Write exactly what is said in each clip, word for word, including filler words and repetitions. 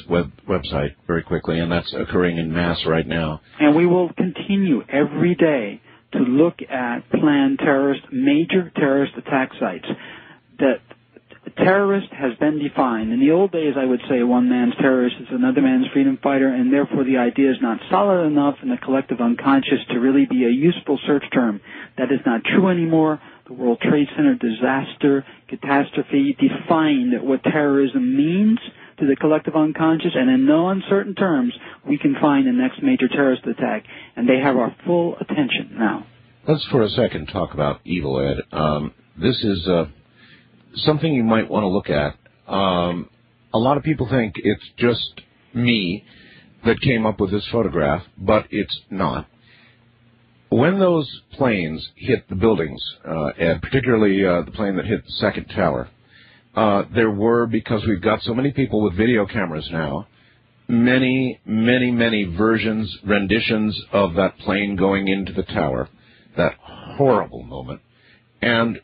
web, website very quickly, and that's occurring in mass right now. And we will continue every day to look at planned terrorist, major terrorist attack sites. That terrorist has been defined. In the old days, I would say one man's terrorist is another man's freedom fighter, and therefore the idea is not solid enough in the collective unconscious to really be a useful search term. That is not true anymore. The World Trade Center disaster, catastrophe, defined what terrorism means to the collective unconscious, and in no uncertain terms, we can find the next major terrorist attack, and they have our full attention now. Let's for a second talk about evil, Ed. Um, this is uh, something you might want to look at. Um, a lot of people think it's just me that came up with this photograph, but it's not. When those planes hit the buildings, uh, Ed, particularly uh, the plane that hit the second tower, uh, there were, because we've got so many people with video cameras now, many, many, many versions, renditions of that plane going into the tower, that horrible moment. And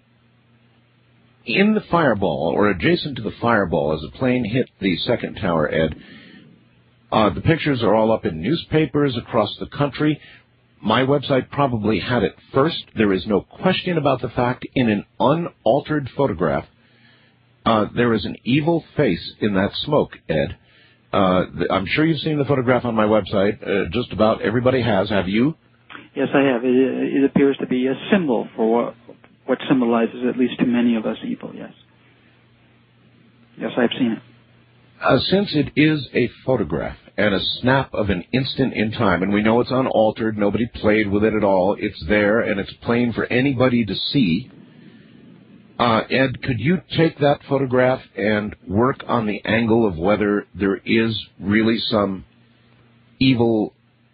in the fireball, or adjacent to the fireball, as the plane hit the second tower, Ed, uh, the pictures are all up in newspapers across the country. My website probably had it first. There is no question about the fact, in an unaltered photograph, uh, there is an evil face in that smoke, Ed. Uh, I'm sure you've seen the photograph on my website. Uh, just about everybody has. Have you? Yes, I have. It, it appears to be a symbol for what, what symbolizes, at least to many of us, evil, yes. Yes, I've seen it. Uh, since it is a photograph and a snap of an instant in time, and we know it's unaltered, nobody played with it at all, it's there, and it's plain for anybody to see, uh, Ed, could you take that photograph and work on the angle of whether there is really some evil,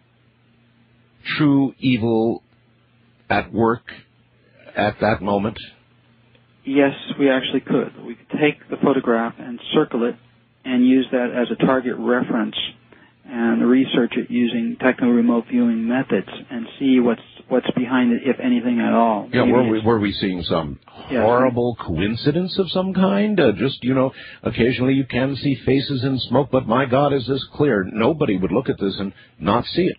true evil at work at that moment? Yes, we actually could. We could take the photograph and circle it and use that as a target reference and research it using techno remote viewing methods and see what's what's behind it, if anything at all. Yeah, were we, were we seeing some horrible yes. coincidence of some kind? Uh, just, you know, occasionally you can see faces in smoke, but my God, is this clear? Nobody would look at this and not see it.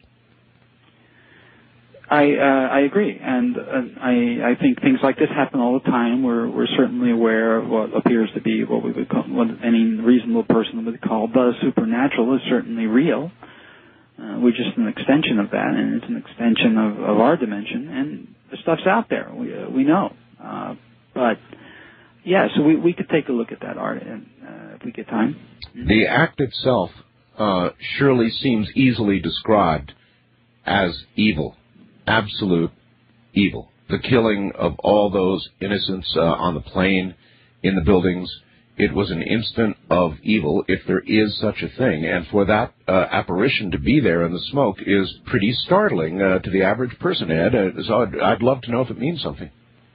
I uh, I agree, and uh, I I think things like this happen all the time. We're we're certainly aware of what appears to be what we would call, what any reasonable person would call the supernatural is certainly real. Uh, we're just an extension of that, and it's an extension of, of our dimension, and the stuff's out there. We uh, we know, uh, but yeah, so we we could take a look at that art, and uh, if we get time. The act itself uh, surely seems easily described as evil. Absolute evil. The killing of all those innocents uh, on the plane, in the buildings, it was an instant of evil, if there is such a thing. And for that uh, apparition to be there in the smoke is pretty startling uh, to the average person, Ed. Uh, so I'd, I'd love to know if it means something.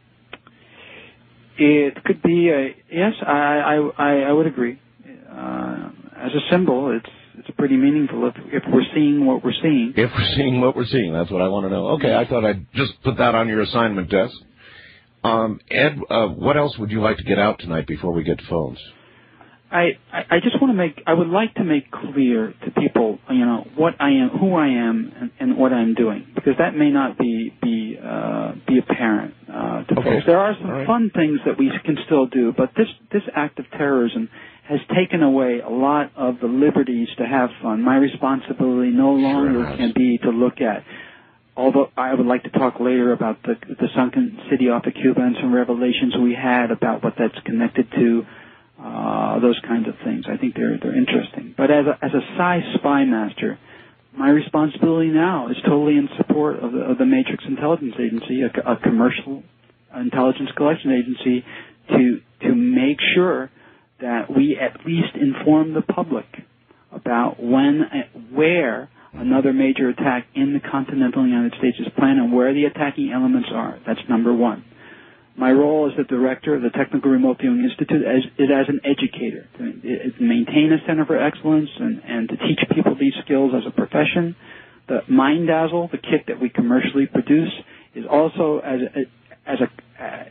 It could be, a, yes, I, I, I would agree. Uh, as a symbol, it's It's pretty meaningful if, if we're seeing what we're seeing. If we're seeing what we're seeing, that's what I want to know. Okay, I thought I'd just put that on your assignment desk. Um, Ed, uh, what else would you like to get out tonight before we get to phones? I, I, I just want to make, I would like to make clear to people, you know, what I am, who I am, and, and what I'm doing, because that may not be be uh, be apparent uh, to okay. folks. There are some right. fun things that we can still do, but this this act of terrorism has taken away a lot of the liberties to have fun. My responsibility no longer sure can be to look at. Although I would like to talk later about the the sunken city off of Cuba and some revelations we had about what that's connected to. Uh, those kinds of things. I think they're they're interesting. But as a, as a Psi spy master, my responsibility now is totally in support of the, of the Matrix Intelligence Agency, a, a commercial intelligence collection agency, to to make sure that we at least inform the public about when, where another major attack in the continental United States is planned and where the attacking elements are. That's number one. My role as the director of the Technical Remote Viewing Institute is, is as an educator, to, to maintain a center for excellence and, and to teach people these skills as a profession. The Mind Dazzle, the kit that we commercially produce, is also as a, as a uh,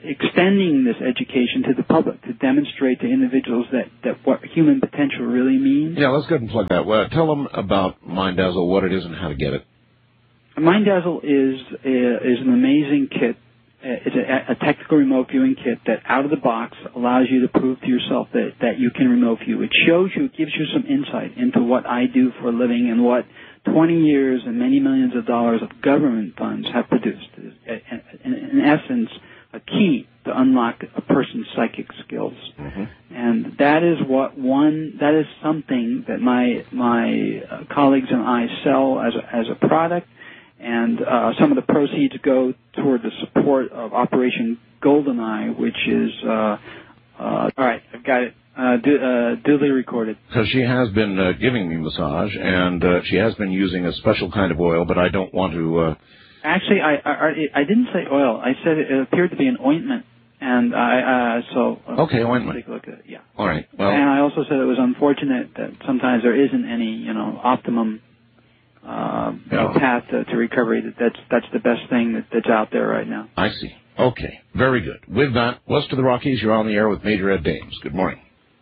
extending this education to the public to demonstrate to individuals that, that what human potential really means. Yeah, let's go ahead and plug that. Well, tell them about MindDazzle, what it is, and how to get it. MindDazzle is is an amazing kit. It's a, a technical remote viewing kit that, out of the box, allows you to prove to yourself that, that you can remote view. It shows you, it gives you some insight into what I do for a living and what twenty years and many millions of dollars of government funds have produced. In, in essence, a key to unlock a person's psychic skills. Mm-hmm. And that is what one, that is something that my, my uh, colleagues and I sell as a, as a product. And uh, some of the proceeds go toward the support of Operation GoldenEye, which is, uh, uh, all right, I've got it, uh, du- uh, duly recorded. So she has been uh, giving me massage, and uh, she has been using a special kind of oil, but I don't want to... Uh... Actually, I, I, I didn't say oil. I said it appeared to be an ointment. And I, uh, so... Uh, okay, ointment. Take a look at it, yeah. All right, well... And I also said it was unfortunate that sometimes there isn't any, you know, optimum... Uh, yeah. path to, to recovery. That that's that's the best thing that, that's out there right now. I see. Okay, very good. With that, west of the Rockies, you're on the air with Major Ed Dames. Good morning.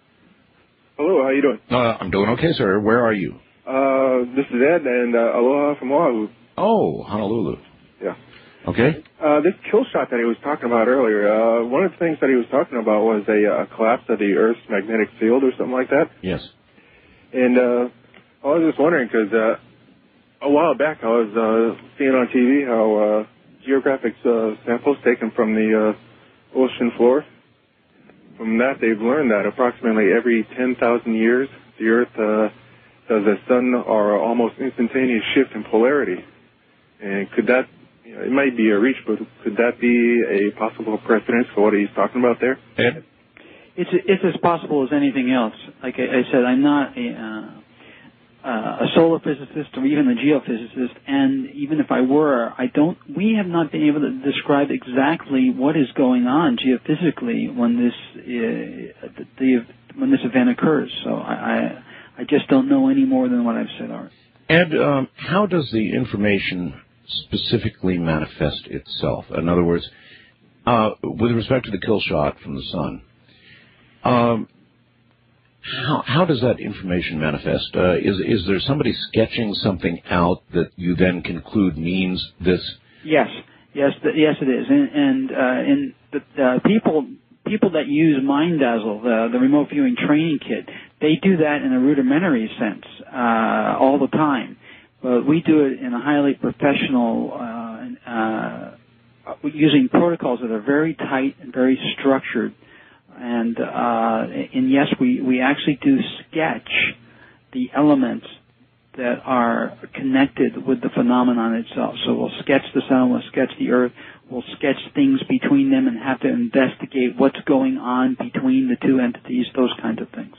Hello, how you doing? Uh, I'm doing okay, sir. Where are you? Uh, this is Ed, and uh, aloha from Oahu. Oh, Honolulu. Yeah. Okay. Uh, this kill shot that he was talking about earlier, uh, one of the things that he was talking about was a, a collapse of the Earth's magnetic field or something like that. Yes. And uh, I was just wondering, because... Uh, A while back, I was uh, seeing on T V how uh, geographic uh, samples taken from the uh, ocean floor. From that, they've learned that approximately every ten thousand years, the Earth uh, does a sudden or almost instantaneous shift in polarity. And could that, you know, it might be a reach, but could that be a possible precedent for what he's talking about there? Ed? It's it's as possible as anything else. Like I, I said, I'm not a... Uh, Uh, a solar physicist or even a geophysicist, and even if I were, I don't. We have not been able to describe exactly what is going on geophysically when this uh, the, the when this event occurs. So I, I I just don't know any more than what I've said, Art. Ed, um, how does the information specifically manifest itself? In other words, uh, with respect to the kill shot from the sun. Um, How, how does that information manifest? Uh, is is there somebody sketching something out that you then conclude means this? Yes, yes, the, yes, it is. And, and uh, in the uh, people people that use MindDazzle, the, the remote viewing training kit, they do that in a rudimentary sense uh, all the time. But we do it in a highly professional, uh, uh, using protocols that are very tight and very structured. And, uh, and yes, we, we actually do sketch the elements that are connected with the phenomenon itself. So we'll sketch the sun, we'll sketch the earth, we'll sketch things between them and have to investigate what's going on between the two entities, those kinds of things.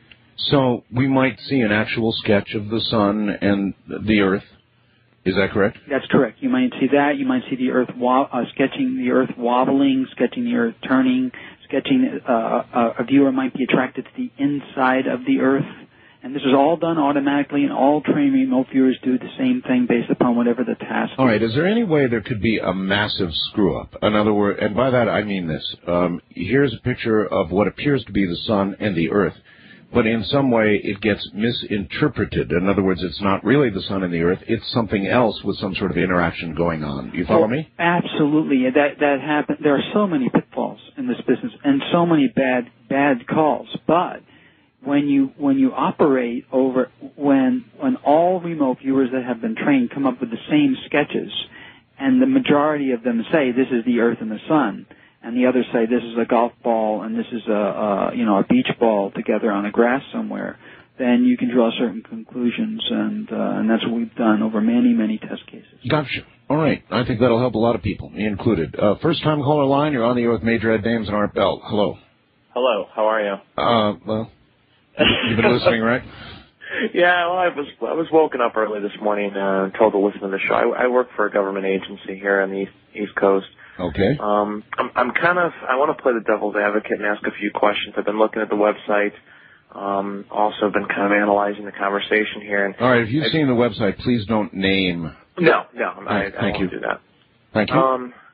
So we might see an actual sketch of the sun and the earth. Is that correct? That's correct. You might see that. You might see the earth, wo- uh, sketching the earth wobbling, sketching the earth turning, sketching, uh, a viewer might be attracted to the inside of the earth. And this is all done automatically, and all trained remote viewers do the same thing based upon whatever the task is. All right. Is there any way there could be a massive screw-up? In other words, and by that I mean this. Um, here's a picture of what appears to be the sun and the earth, but in some way it gets misinterpreted. In other words, it's not really the sun and the earth. It's something else with some sort of interaction going on. You follow oh, me? Absolutely. That that happen. There are so many pitfalls in this business and so many bad bad calls. But when you when you operate over when when all remote viewers that have been trained come up with the same sketches, and the majority of them say this is the earth and the sun, and the others say this is a golf ball and this is a, a you know a beach ball together on a grass somewhere, then you can draw certain conclusions, and uh, and that's what we've done over many many test cases. Gotcha. All right. I think that'll help a lot of people, me included. Uh, first time caller line, you're on the air with Major Ed Dames and Art Bell. Hello. Hello. How are you? Uh, well, you've been listening, right? Yeah, well, I was I was woken up early this morning uh, and told to listen to the show. I, I work for a government agency here on the East, East Coast. Okay. Um, I'm, I'm kind of, I want to play the devil's advocate and ask a few questions. I've been looking at the website. Um, also been kind of analyzing the conversation here. And all right. If you've I, seen the website, please don't name. No, no, I, Thank I won't you. do that. Thank you. Um,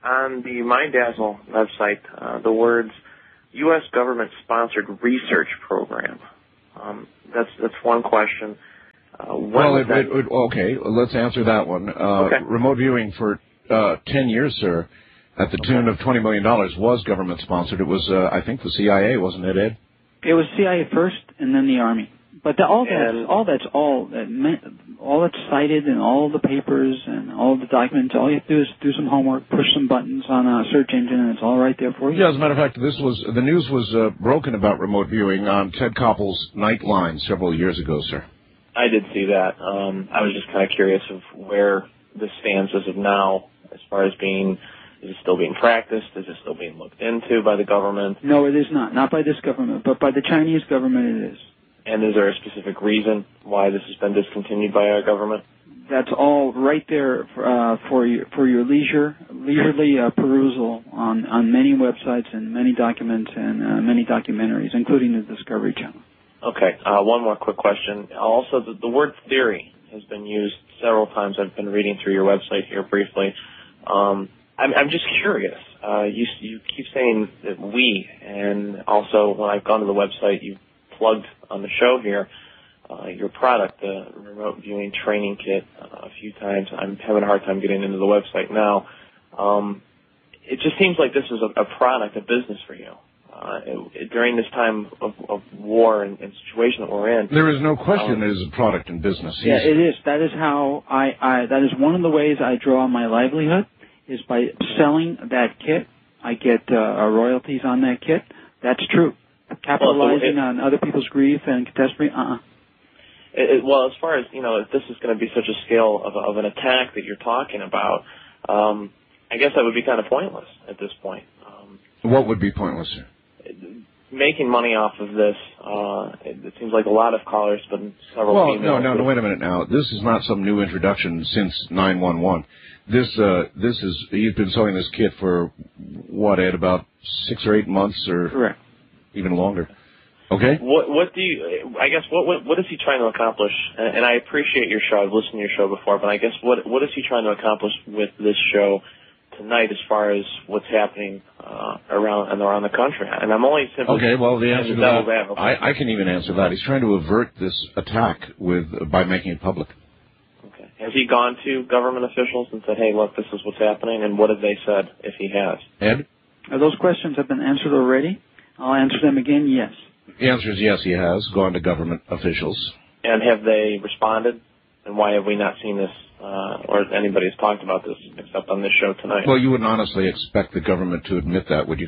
on the MyDazzle website, uh, the words U S government-sponsored research program. Um, that's that's one question. Uh, well, it, it, it, okay, let's answer that one. Uh, okay. Remote viewing for uh, ten years, sir, at the tune of twenty million dollars was government-sponsored. It was, uh, I think, the C I A, wasn't it, Ed? It was C I A first, and then the Army. But the, all that's and, all that's all that all that's cited in all the papers and all the documents. All you have to do is do some homework, push some buttons on a search engine, and it's all right there for you. Yeah, as a matter of fact, this was the news was uh, broken about remote viewing on Ted Koppel's Nightline several years ago, sir. I did see that. Um, I was just kind of curious of where this stands as of now, as far as being. Is it still being practiced? Is it still being looked into by the government? No, it is not. Not by this government, but by the Chinese government it is. And is there a specific reason why this has been discontinued by our government? That's all right there uh, for your for your leisure, leisurely uh, perusal on, on many websites and many documents and uh, many documentaries, including the Discovery Channel. Okay. Uh, one more quick question. Also, the, the word theory has been used several times. I've been reading through your website here briefly. Um, I'm, I'm just curious. Uh, you, you keep saying that we, and also when I've gone to the website, you plugged on the show here uh, your product, the remote viewing training kit, uh, a few times. I'm having a hard time getting into the website now. Um, it just seems like this is a, a product, a business for you. Uh, it, during this time of, of war and, and situation that we're in. There is no question um, it is a product and business. Yeah, it is. That is how I, I, that is one of the ways I draw my livelihood, is by selling that kit. I get uh, royalties on that kit. That's true. Capitalizing well, so it, on other people's grief and catastrophe, uh-uh. It, it, well, as far as, you know, if this is going to be such a scale of, of an attack that you're talking about, um, I guess that would be kind of pointless at this point. Um, what would be pointless, sir? Making money off of this, uh, it, it seems like a lot of callers, but several well, females. no, no, no, wait a minute now. This is not some new introduction since nine one one. This, uh, this is, you've been selling this kit for, what, Ed, about six or eight months or? Correct. Even longer. Okay. What what do you? I guess what what, what is he trying to accomplish? And, and I appreciate your show. I've listened to your show before, but I guess what what is he trying to accomplish with this show tonight, as far as what's happening uh, around and around the country? And I'm only simply okay. Well, the answer to that, that I, I can even answer that. He's trying to avert this attack with by making it public. Okay. Has he gone to government officials and said, "Hey, look, this is what's happening," and what have they said if he has? Ed, uh, those questions have been answered already. I'll answer them again, yes. The answer is yes, he has gone to government officials. And have they responded? And why have we not seen this, uh, or anybody has talked about this, except on this show tonight? Well, you wouldn't honestly expect the government to admit that, would you?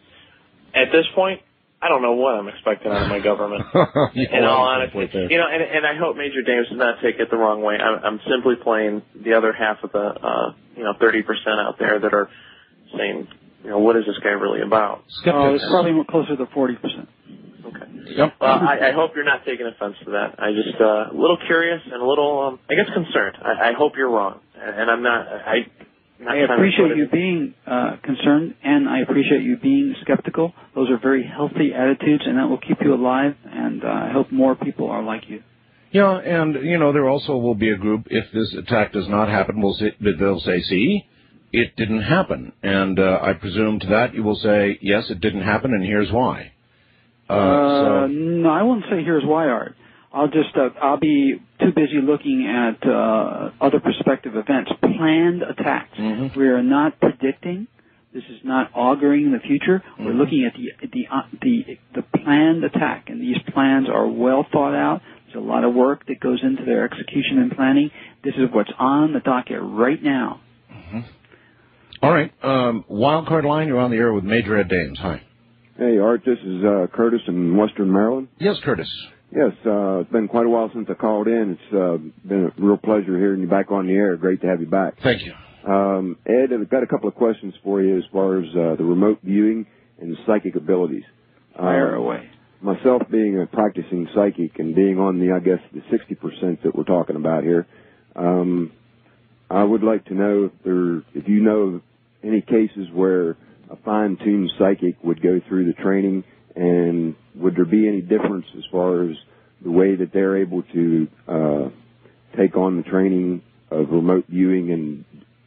At this point, I don't know what I'm expecting out of my government. In all honesty, you know, and, and I hope Major Dames does not take it the wrong way. I'm, I'm simply playing the other half of the, uh, you know, thirty percent out there that are saying, you know, what is this guy really about? Oh, it's probably closer to forty percent. Okay. Yep. Well, I, I hope you're not taking offense to that. I just uh, a little curious and a little, um, I guess, concerned. I, I hope you're wrong, and I'm not. I. Not I appreciate you being uh, concerned, and I appreciate you being skeptical. Those are very healthy attitudes, and that will keep you alive. And uh, I hope more people are like you. Yeah, and you know, there also will be a group. If this attack does not happen, we'll say, they'll say, "See, it didn't happen." And uh, I presume to that you will say, "Yes, it didn't happen, and here's why." Uh, uh, so. No, I won't say here's why, Art. I'll just, uh, I'll be too busy looking at uh, other prospective events, planned attacks. Mm-hmm. We are not predicting. This is not auguring the future. Mm-hmm. We're looking at the the uh, the the planned attack, and these plans are well thought out. There's a lot of work that goes into their execution and planning. This is what's on the docket right now. Mm-hmm. All right, um, Wildcard Line, you're on the air with Major Ed Dames. Hi. Hey, Art, this is uh, Curtis in Western Maryland. Yes, Curtis. Yes, uh, it's been quite a while since I called in. It's uh, been a real pleasure hearing you back on the air. Great to have you back. Thank you. Um, Ed, I've got a couple of questions for you as far as uh, the remote viewing and psychic abilities. Fire uh, away. Myself being a practicing psychic and being on the, I guess, the sixty percent that we're talking about here, um, I would like to know if, there, if you know of any cases where a fine-tuned psychic would go through the training, and would there be any difference as far as the way that they're able to uh, take on the training of remote viewing, and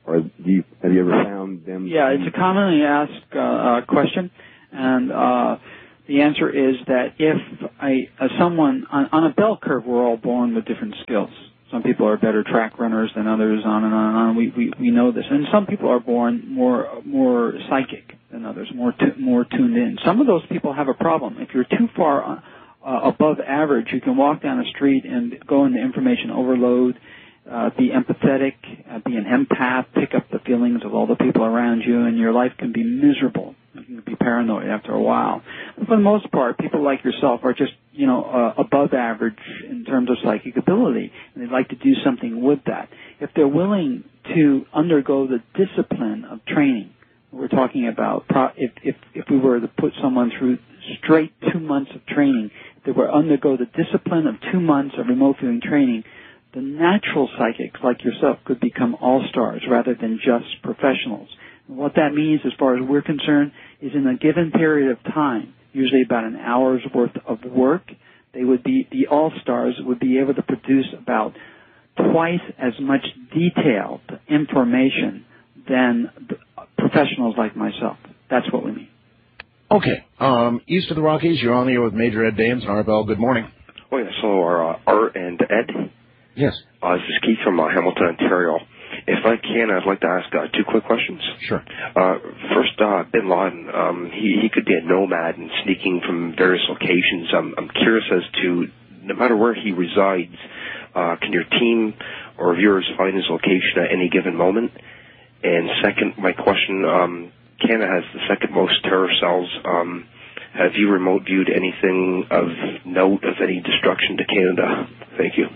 or do you, have you ever found them? Yeah, it's a commonly asked uh, uh, question, and uh, the answer is that if I, uh, someone, on, on a bell curve, we're all born with different skills. Some people are better track runners than others, on and on and on. We, we, we know this. And some people are born more more psychic than others, more tu- more tuned in. Some of those people have a problem. If you're too far uh, above average, you can walk down a street and go into information overload, uh, be empathetic, uh, be an empath, pick up the feelings of all the people around you, and your life can be miserable. You can be paranoid after a while. But for the most part, people like yourself are just, you know, uh, above average in terms of psychic ability, and they'd like to do something with that. If they're willing to undergo the discipline of training, we're talking about pro- if, if, if we were to put someone through straight two months of training, if they were to undergo the discipline of two months of remote viewing training, the natural psychics like yourself could become all-stars rather than just professionals. And what that means, as far as we're concerned, is in a given period of time, usually about an hour's worth of work, they would be, the all-stars would be able to produce about twice as much detailed information than professionals like myself. That's what we mean. Okay. Um, east of the Rockies, you're on the air with Major Ed Dames and Arbel. Good morning. Oh, yes. Hello, uh, Art and Ed. Yes. Uh, this is Keith from uh, Hamilton, Ontario. If I can, I'd like to ask uh, two quick questions. Sure. Uh, first, uh, Bin Laden, um, he, he could be a nomad and sneaking from various locations. Um, I'm curious as to, no matter where he resides, uh, can your team or viewers find his location at any given moment? And second, my question, um, Canada has the second most terror cells. Um, have you remote viewed anything of note of any destruction to Canada? Thank you.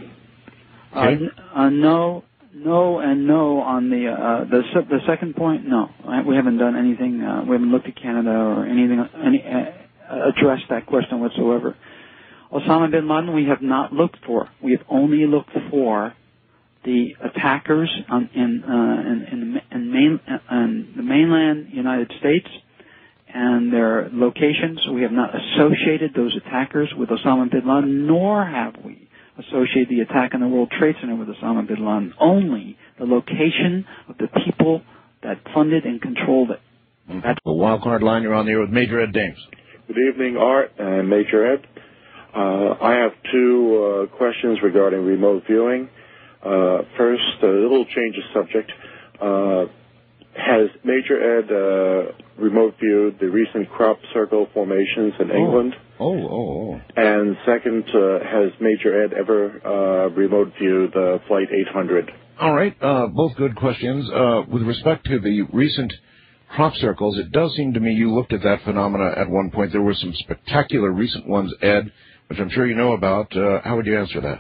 Okay. Uh, uh, no. No and no on the uh, the the second point. No, we haven't done anything. Uh, we haven't looked at Canada or anything, any uh, addressed that question whatsoever. Osama bin Laden, we have not looked for. We have only looked for the attackers on, in, uh, in in in, main, in the mainland United States and their locations. We have not associated those attackers with Osama bin Laden, nor have we associate the attack on the World Trade Center with Osama bin Laden. Only the location of the people that funded and controlled it. Mm-hmm. That's the wild card line. You're on the air with Major Ed Dames. Good evening, Art and Major Ed. Uh, I have two uh, questions regarding remote viewing. Uh, first, a little change of subject. Uh, has Major Ed uh, remote viewed the recent crop circle formations in oh. England? Oh, oh, oh. And second, uh, has Major Ed ever uh, remote viewed uh, Flight eight hundred? All right, uh, both good questions. Uh, with respect to the recent crop circles, it does seem to me you looked at that phenomena at one point. There were some spectacular recent ones, Ed, which I'm sure you know about. Uh, how would you answer that?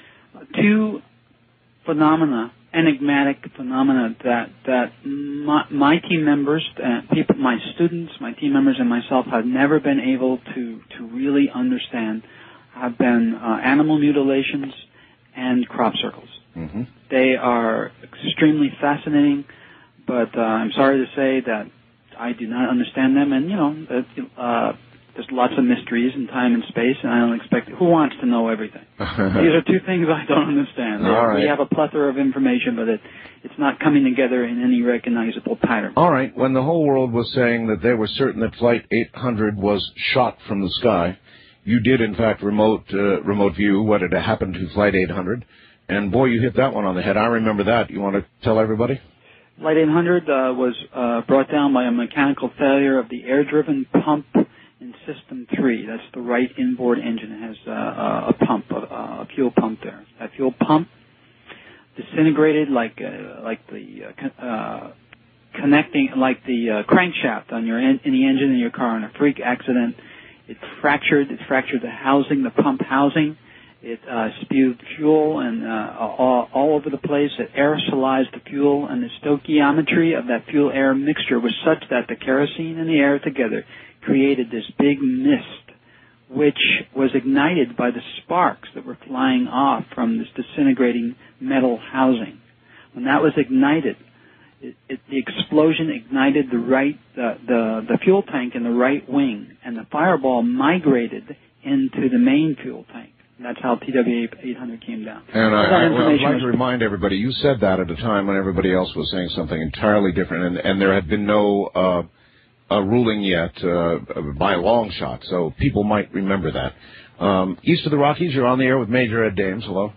Two phenomena, enigmatic phenomena that that my, my team members, uh, people, my students, my team members, and myself have never been able to to really understand. Have been uh, animal mutilations and crop circles. Mm-hmm. They are extremely fascinating, but uh, I'm sorry to say that I do not understand them. And you know, uh, there's lots of mysteries in time and space, and I don't expect. Who wants to know everything? These are two things I don't understand. All right. We have a plethora of information, but it, it's not coming together in any recognizable pattern. All right. When the whole world was saying that they were certain that Flight eight hundred was shot from the sky, you did, in fact, remote uh, remote view what had happened to Flight eight hundred. And, boy, you hit that one on the head. I remember that. You want to tell everybody? Flight eight hundred uh, was uh, brought down by a mechanical failure of the air-driven pump in System three. That's the right inboard engine. It has uh, a pump, a, a fuel pump there. That fuel pump disintegrated like uh, like the uh, uh, connecting, like the uh, crankshaft on your en- in the engine in your car in a freak accident. It fractured. It fractured the housing, the pump housing. It uh, spewed fuel and uh, all, all over the place. It aerosolized the fuel, and the stoichiometry of that fuel-air mixture was such that the kerosene and the air together created this big mist, which was ignited by the sparks that were flying off from this disintegrating metal housing. When that was ignited, it, it, the explosion ignited the right, uh, the the fuel tank in the right wing, and the fireball migrated into the main fuel tank. And that's how T W A eight hundred came down. And I, that I, well, I'd information like to remind everybody, you said that at a time when everybody else was saying something entirely different, and, and there had been no uh, a ruling yet uh, by a long shot, so people might remember that. Um, east of the Rockies, you're on the air with Major Ed Dames. Hello.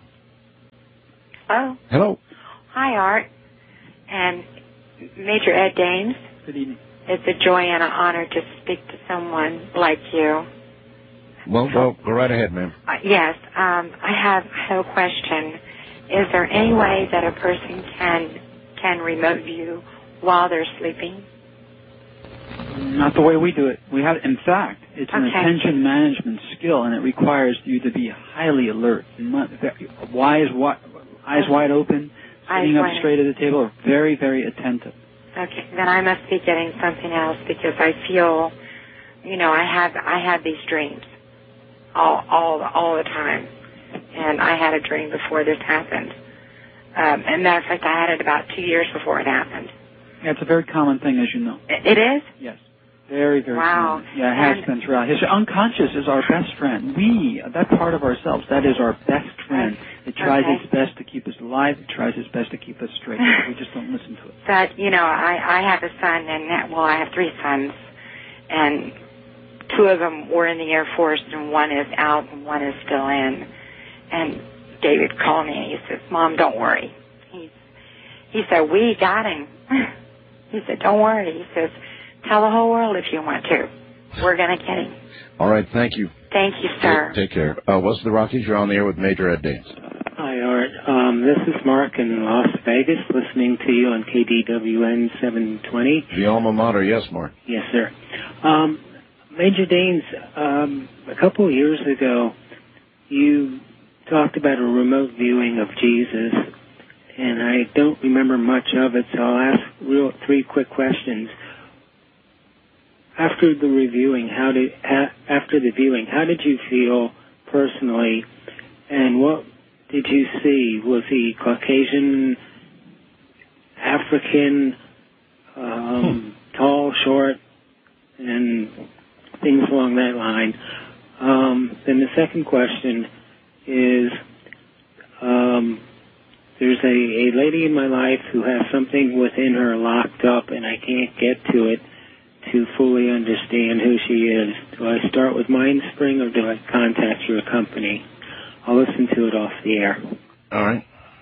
Hello. Hello. Hi, Art. And Major Ed Dames. Good evening. It's a joy and an honor to speak to someone like you. Well, well, go right ahead, ma'am. Uh, yes, um, I have, I have a question. Is there any way that a person can can remote view while they're sleeping? Not the way we do it. We have, in fact, it's an Okay. attention management skill, and it requires you to be highly alert, not, wise, wi- eyes wide open, Eyes sitting up wide. straight at the table, very, very attentive. Okay, then I must be getting something else because I feel, you know, I have I have these dreams all all all the time, and I had a dream before this happened. Um, and matter of fact, I had it about two years before it happened. Yeah, it's a very common thing, as you know. It, it is? Yes. Very, very Wow. common. Yeah, it has And- been throughout. His unconscious is our best friend. We, that part of ourselves, that is our best friend. It tries Okay. its best to keep us alive. It tries its best to keep us straight. We just don't listen to it. But, you know, I, I have a son, and, well, I have three sons, and two of them were in the Air Force, and one is out, and one is still in. And David called me, and he says, Mom, don't worry. He's, he said, we got him. He said, don't worry. He says, tell the whole world if you want to. We're going to get him. All right, thank you. Thank you, sir. Take care. Uh, west of the Rockies, you're on the air with Major Ed Dames. Hi, Art. Um, this is Mark in Las Vegas, listening to you on K D W N seven twenty. The alma mater, yes, Mark. Yes, sir. Um, Major Danes, um, a couple of years ago, you talked about a remote viewing of Jesus, and I don't remember much of it, so I'll ask real three quick questions. After the reviewing, how did ha, after the viewing, how did you feel personally, and what did you see? Was he Caucasian, African, um, hmm. tall, short, and things along that line? Um, then the second question is, um, there's a, a lady in my life who has something within her locked up, and I can't get to it to fully understand who she is. Do I start with MindSpring, or do I contact your company? I'll listen to it off the air. All right.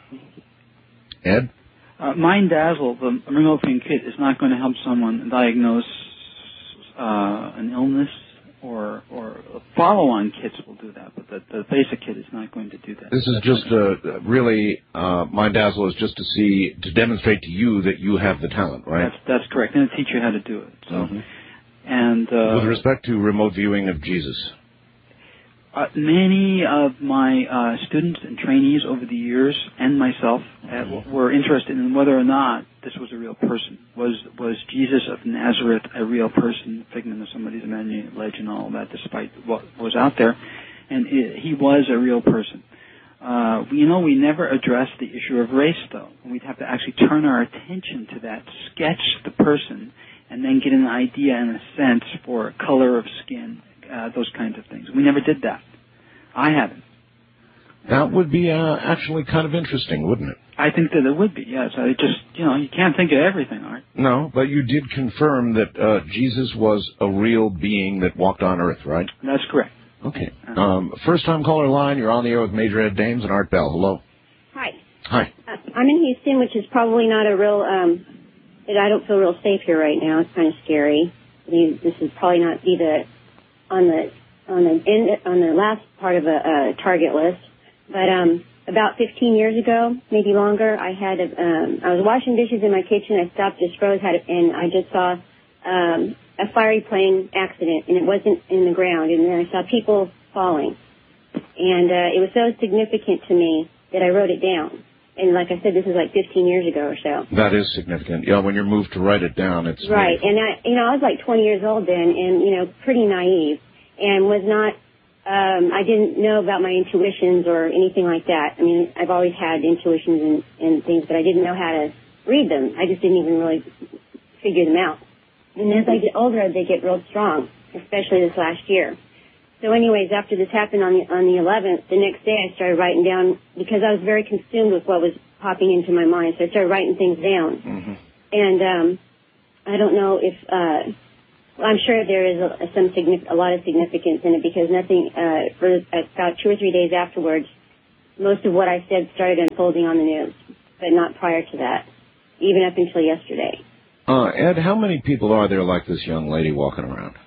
Ed? Uh, Mind Dazzle, the remote viewing kit, is not going to help someone diagnose uh, an illness, or or follow-on kits will do that, but the, the basic kit is not going to do that. This is just uh, really, uh, Mind Dazzle is just to see, to demonstrate to you that you have the talent, right? That's, that's correct, and to teach you how to do it. So, mm-hmm. and uh, with respect to remote viewing of Jesus, uh, many of my uh, students and trainees over the years, and myself, uh, were interested in whether or not this was a real person. Was was Jesus of Nazareth a real person, figment of somebody's imagination, legend, all that, despite what was out there? And it, he was a real person. Uh, you know, we never addressed the issue of race, though. We'd have to actually turn our attention to that, sketch the person, and then get an idea and a sense for color of skin, uh, those kinds of things. We never did that. I haven't. That would be uh, actually kind of interesting, wouldn't it? I think that it would be, yes. I just, you know, you can't think of everything, Art. No, but you did confirm that uh, Jesus was a real being that walked on earth, right? That's correct. Okay. Um, first-time caller line, you're on the air with Major Ed Dames and Art Bell. Hello. Hi. Hi. Uh, I'm in Houston, which is probably not a real, um, I don't feel real safe here right now. It's kind of scary. I mean, this is probably not be the, on the, on the end, on the last part of a, a target list. But, um, about fifteen years ago, maybe longer, I had a, um, I was washing dishes in my kitchen. I stopped, just froze, had it, and I just saw um, a fiery plane accident, and it wasn't in the ground. And then I saw people falling, and uh, it was so significant to me that I wrote it down. And like I said, this is like fifteen years ago or so. That is significant. Yeah, when you're moved to write it down, it's right. meaningful. And I, you know, I was like twenty years old then, and you know, pretty naive, and was not. Um, I didn't know about my intuitions or anything like that. I mean, I've always had intuitions and, and things, but I didn't know how to read them. I just didn't even really figure them out. And as I get older, they get real strong, especially this last year. So anyways, after this happened on the, on the eleventh, the next day I started writing down, because I was very consumed with what was popping into my mind, so I started writing things down. Mm-hmm. And um, I don't know if, uh, well, I'm sure there is a, some signif- a lot of significance in it, because nothing, uh, for about two or three days afterwards, most of what I said started unfolding on the news, but not prior to that, even up until yesterday. Uh, Ed, how many people are there like this young lady walking around?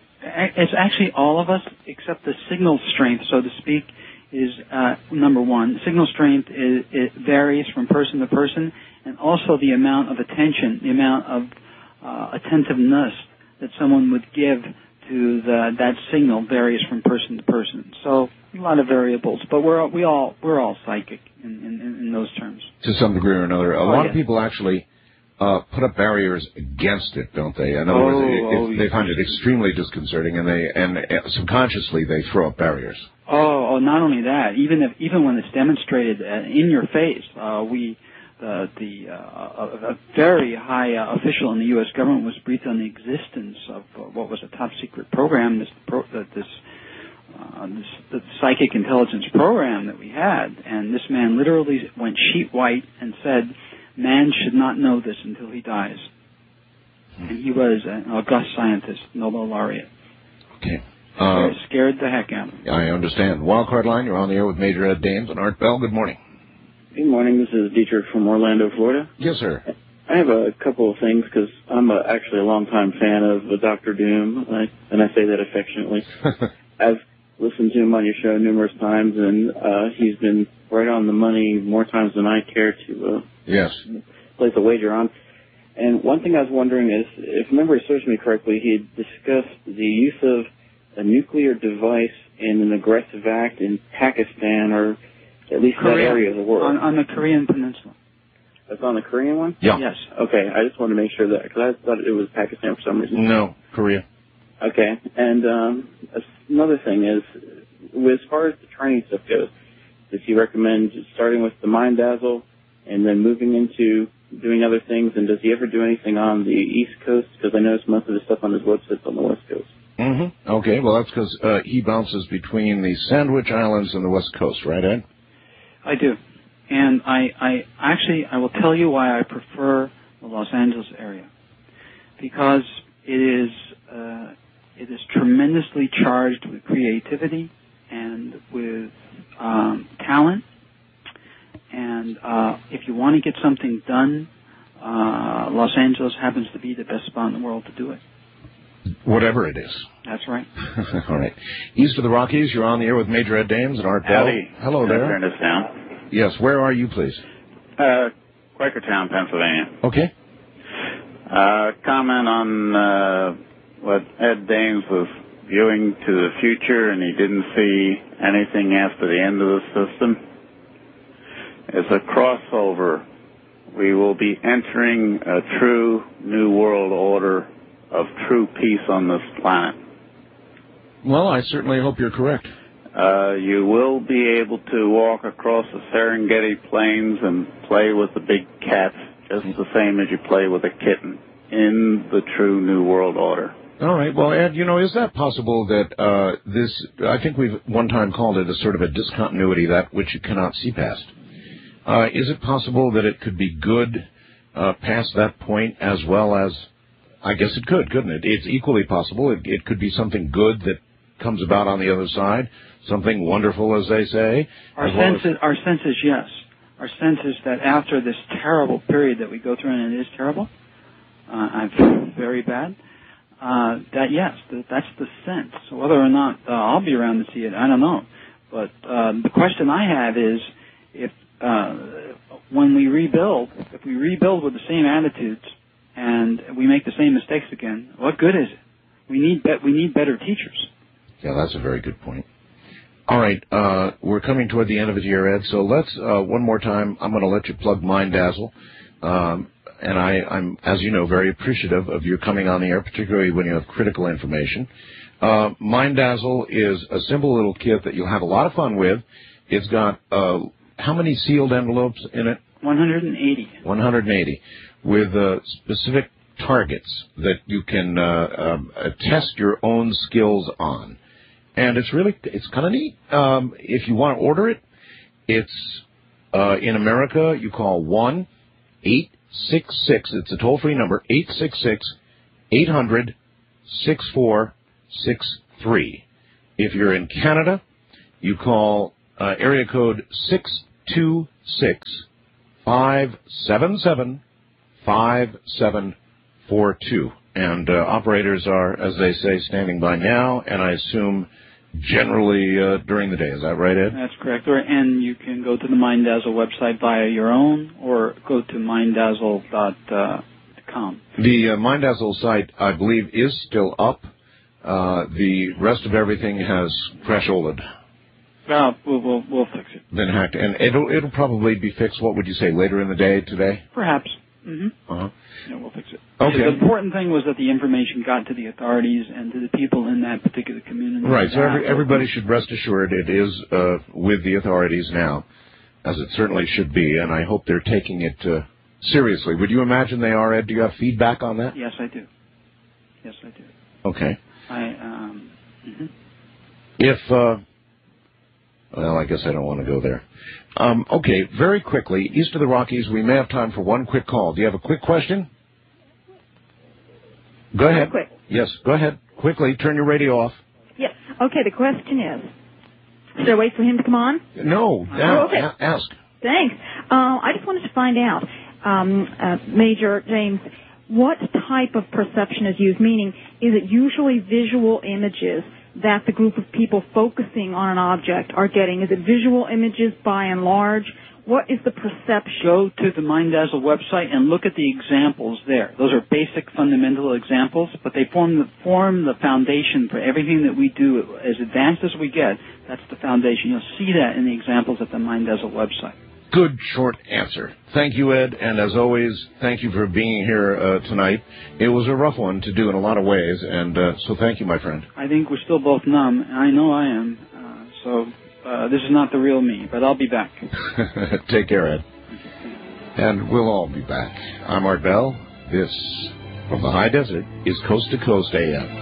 It's actually all of us, except the signal strength, so to speak, is uh, number one. Signal strength is, it varies from person to person, and also the amount of attention, the amount of uh, attentiveness that someone would give to the, that signal varies from person to person. So a lot of variables, but we're we all we're all psychic in, in, in those terms. To some degree or another, a oh, lot yeah. of people actually uh, put up barriers against it, don't they? In other oh, words, it, oh, it, they find it extremely disconcerting, and they and uh, subconsciously they throw up barriers. Oh, oh, not only that, even if even when it's demonstrated uh, in your face, uh, we. Uh, the uh, a, a very high uh, official in the U S government was briefed on the existence of uh, what was a top secret program, this pro, uh, this, uh, this the psychic intelligence program that we had, and this man literally went sheet white and said, "Man should not know this until he dies." Hmm. And he was an august scientist, Nobel laureate. Okay. Uh, scared the heck out of him. I understand. Wildcard line, you're on the air with Major Ed Dames and Art Bell. Good morning. Good morning. This is Dietrich from Orlando, Florida. Yes, sir. I have a couple of things because I'm a, actually a longtime fan of uh, Doctor Doom, and I, and I say that affectionately. I've listened to him on your show numerous times, and uh, he's been right on the money more times than I care to uh, yes. place a wager on. And one thing I was wondering is, if memory serves me correctly, he had discussed the use of a nuclear device in an aggressive act in Pakistan, or at least Korea, that area of the world. On, on the Korean Peninsula. That's on the Korean one? Yeah. Yes. Okay, I just wanted to make sure that, because I thought it was Pakistan for some reason. No, Korea. Okay, and um, another thing is, as far as the training stuff goes, does he recommend starting with the Mind Dazzle and then moving into doing other things, and does he ever do anything on the East Coast? Because I noticed most of the stuff on his website's on the West Coast. Mm-hmm. Okay, well, that's because uh, he bounces between the Sandwich Islands and the West Coast, right, Ed? I do. And I, I actually, I will tell you why I prefer the Los Angeles area. Because it is, uh, it is tremendously charged with creativity and with um, talent. And uh, if you want to get something done, uh, Los Angeles happens to be the best spot in the world to do it. Whatever it is. That's right. All right. East of the Rockies, you're on the air with Major Ed Dames and Art Bell. Howdy. Hello there. Turn this down. Yes, where are you, please? Uh, Quakertown, Pennsylvania. Okay. Uh, comment on uh, what Ed Dames was viewing to the future, and he didn't see anything after the end of the system. It's a crossover. We will be entering a true new world order of true peace on this planet. Well, I certainly hope you're correct. Uh, you will be able to walk across the Serengeti plains and play with the big cats just the same as you play with a kitten in the true New World Order. All right. Well, Ed, you know, is that possible that uh, this, I think we've one time called it a sort of a discontinuity, that which you cannot see past. Uh, is it possible that it could be good uh, past that point as well as, I guess it could, couldn't it? It's equally possible. It, it could be something good that comes about on the other side, something wonderful, as they say. Our sense, is, our sense is yes. Our sense is that after this terrible period that we go through, and it is terrible, uh, I feel very bad, uh, that yes, that, that's the sense. So whether or not uh, I'll be around to see it, I don't know. But uh, the question I have is, if uh, when we rebuild, if we rebuild with the same attitudes and we make the same mistakes again, what good is it? We need be- we need better teachers. Yeah, that's a very good point. All right, uh, we're coming toward the end of it here, Ed, so let's, uh, one more time, I'm going to let you plug Mind Dazzle. Um, and I, I'm, as you know, very appreciative of your coming on the air, particularly when you have critical information. Uh, Mind Dazzle is a simple little kit that you'll have a lot of fun with. It's got, uh, how many sealed envelopes in it? one hundred eighty. one hundred eighty, with uh, specific targets that you can uh, um, uh, test your own skills on. and it's really it's kind of neat. Um, if you want to order it, it's uh, in America. You call one eight six six. It's a toll-free number, eight six six, eight hundred, six four six three. If you're in Canada, you call uh, area code six two six, five seven seven, five seven four two. And uh, operators are, as they say, standing by now, and I assume generally uh, during the day. Is that right, Ed? That's correct. Or, and you can go to the MindDazzle website via your own, or go to minddazzle dot com. The uh, MindDazzle site, I believe, is still up. Uh, the rest of everything has crash-olded. Uh, we'll, we'll, we'll fix it. Been hacked. And it'll, it'll probably be fixed, what would you say, later in the day today? Perhaps. Mm-hmm. Uh-huh. Yeah, we'll fix it. Okay. The important thing was that the information got to the authorities and to the people in that particular community. Right, so every, everybody should rest assured it is uh, with the authorities now, as it certainly should be, and I hope they're taking it uh, seriously. Would you imagine they are, Ed? Do you have feedback on that? Yes, I do. Yes, I do. Okay. I, um, mm-hmm. If, uh, well, I guess I don't want to go there. Um, okay, very quickly, east of the Rockies, we may have time for one quick call. Do you have a quick question? Go ahead. Quick. Yes, go ahead. Quickly, turn your radio off. Yes. Okay, the question is, should I wait for him to come on? No, Oh, okay. a- ask. Thanks. Uh, I just wanted to find out, um, uh, Major James, what type of perception is used? Meaning, is it usually visual images that the group of people focusing on an object are getting? Is it visual images by and large? What is the perception? Go to the MindDazzle website and look at the examples there. Those are basic, fundamental examples, but they form the, form the foundation for everything that we do. As advanced as we get, that's the foundation. You'll see that in the examples at the MindDazzle website. Good short answer. Thank you, Ed, and as always, thank you for being here uh, tonight. It was a rough one to do in a lot of ways, and uh, so thank you, my friend. I think we're still both numb. I know I am. Uh, so uh, this is not the real me, but I'll be back. Take care, Ed. And we'll all be back. I'm Art Bell. This, from the high desert, is Coast to Coast A M.